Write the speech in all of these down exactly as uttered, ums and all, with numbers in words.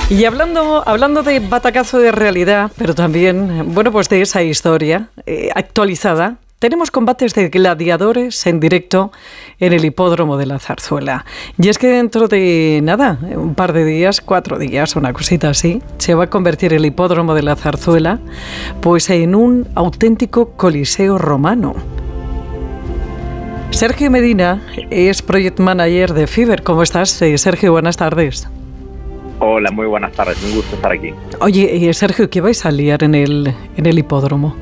Y hablando, hablando de batacazo de realidad, pero también, bueno, pues de esa historia eh, actualizada, tenemos combates de gladiadores en directo en el hipódromo de la Zarzuela. Y es que dentro de nada, un par de días, cuatro días, una cosita así, se va a convertir el hipódromo de la Zarzuela pues en un auténtico coliseo romano. Sergio Medina es Project Manager de Fiverr. ¿Cómo estás, Sergio? Buenas tardes. Hola, muy buenas tardes, un gusto estar aquí. Oye, Sergio, ¿qué vais a liar en el, en el hipódromo?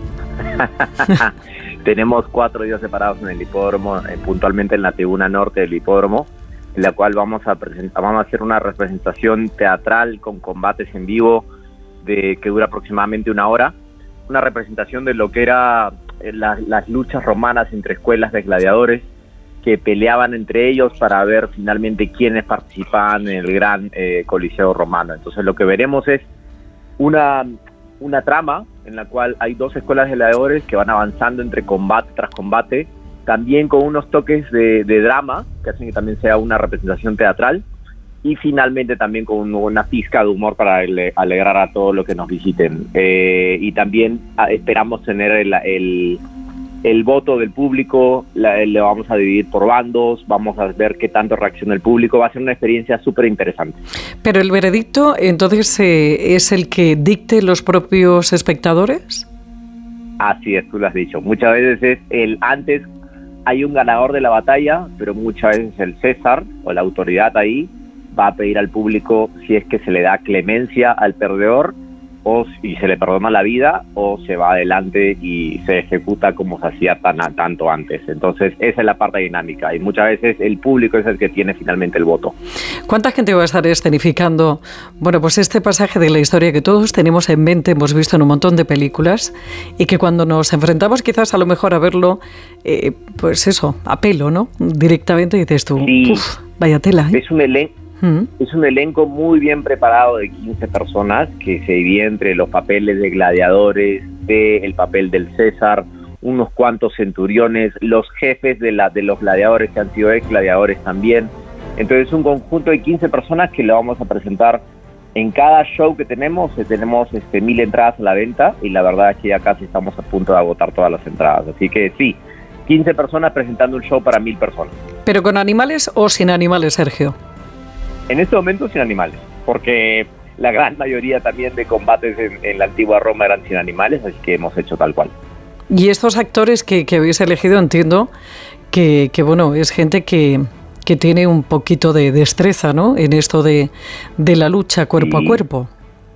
Tenemos cuatro días separados en el hipódromo, eh, puntualmente en la tribuna norte del hipódromo, en la cual vamos a presentar, vamos a hacer una representación teatral con combates en vivo de que dura aproximadamente una hora, una representación de lo que eran eh, la, las luchas romanas entre escuelas de gladiadores que peleaban entre ellos para ver finalmente quiénes participaban en el gran eh, coliseo romano. Entonces lo que veremos es una, una trama en la cual hay dos escuelas de gladiadores que van avanzando entre combate tras combate, también con unos toques de, de drama que hacen que también sea una representación teatral, y finalmente también con una pizca de humor para alegrar a todos los que nos visiten. Eh, y también esperamos tener el... el El voto del público, la, le vamos a dividir por bandos, vamos a ver qué tanto reacciona el público, va a ser una experiencia súper interesante. Pero el veredicto, entonces, eh, ¿es el que dicte los propios espectadores? Así es, tú lo has dicho. Muchas veces es el antes hay un ganador de la batalla, pero muchas veces el César o la autoridad ahí va a pedir al público si es que se le da clemencia al perdedor, o y se le perdona la vida, o se va adelante y se ejecuta como se hacía tan a, tanto antes. Entonces esa es la parte dinámica y muchas veces el público es el que tiene finalmente el voto. ¿Cuánta gente va a estar escenificando, bueno, pues este pasaje de la historia que todos tenemos en mente, hemos visto en un montón de películas, y que cuando nos enfrentamos quizás a lo mejor a verlo, eh, pues eso, a pelo, ¿no? Directamente dices tú, sí, uff, vaya tela, ¿eh? Es un elenco. Es un elenco muy bien preparado de quince personas que se divide entre los papeles de gladiadores, de el papel del César, unos cuantos centuriones, los jefes de, la, de los gladiadores que han sido ex gladiadores también. Entonces es un conjunto de quince personas que le vamos a presentar en cada show que tenemos. Eh, tenemos este, mil entradas a la venta y la verdad es que ya casi estamos a punto de agotar todas las entradas. Así que sí, quince personas presentando un show para mil personas. ¿Pero con animales o sin animales, Sergio? En este momento sin animales, porque la gran mayoría también de combates en, en la antigua Roma eran sin animales, así que hemos hecho tal cual. Y estos actores que, que habéis elegido, entiendo que, que bueno, es gente que, que tiene un poquito de destreza, ¿no?, en esto de, de la lucha cuerpo sí. a cuerpo.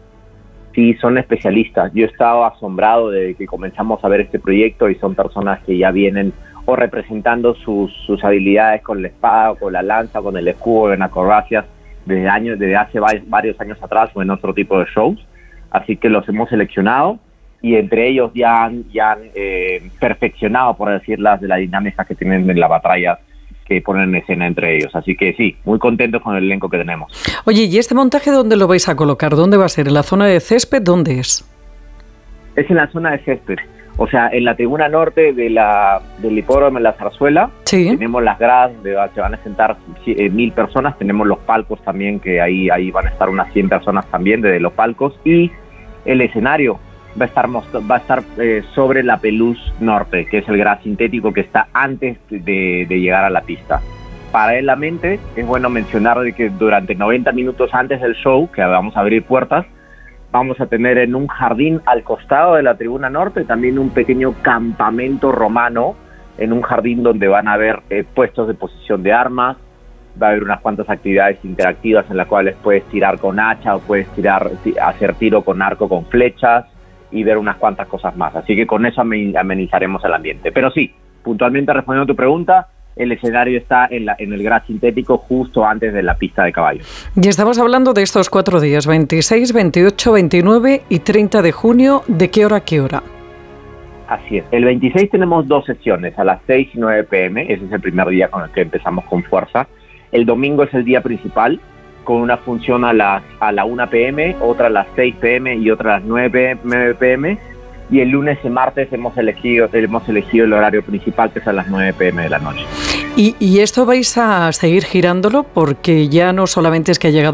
Sí, son especialistas. Yo he estado asombrado de que comenzamos a ver este proyecto y son personas que ya vienen o representando sus, sus habilidades con la espada, con la lanza, con el escudo, en acrobacias, desde años, desde hace varios años atrás o en otro tipo de shows. Así que los hemos seleccionado y entre ellos ya han, ya han eh, perfeccionado, por decir, las de la dinámica que tienen en la batalla que ponen en escena entre ellos. Así que sí, muy contentos con el elenco que tenemos. Oye, ¿y este montaje dónde lo vais a colocar? ¿Dónde va a ser? ¿En la zona de césped? ¿Dónde es? Es en la zona de césped. O sea, en la tribuna norte de la del hipódromo de la Zarzuela, sí. Tenemos las gradas donde se van a sentar eh, mil personas, tenemos los palcos también, que ahí, ahí van a estar unas cien personas también desde los palcos, y el escenario va a estar, va a estar eh, sobre la Pelús Norte, que es el gras sintético que está antes de, de llegar a la pista. Paralelamente, es bueno mencionar de que durante noventa minutos antes del show, que vamos a abrir puertas, vamos a tener en un jardín al costado de la tribuna norte también un pequeño campamento romano, en un jardín donde van a haber eh, puestos de posición de armas, va a haber unas cuantas actividades interactivas en las cuales puedes tirar con hacha o puedes tirar, hacer tiro con arco con flechas y ver unas cuantas cosas más. Así que con eso amenizaremos el ambiente. Pero sí, puntualmente respondiendo a tu pregunta, el escenario está en, la, en el gras sintético justo antes de la pista de caballos. Y estamos hablando de estos cuatro días, veintiséis, veintiocho, veintinueve y treinta de junio. ¿De qué hora a qué hora? Así es. El veintiséis tenemos dos sesiones, a las seis y nueve pm. Ese es el primer día con el que empezamos con fuerza. El domingo es el día principal, con una función a, las, a la una pm, otra a las seis pm y otra a las nueve pm. Y el lunes y martes hemos elegido, hemos elegido el horario principal, que es a las nueve pm de la noche. ¿Y, y esto vais a seguir girándolo? Porque ya no solamente es que ha llegado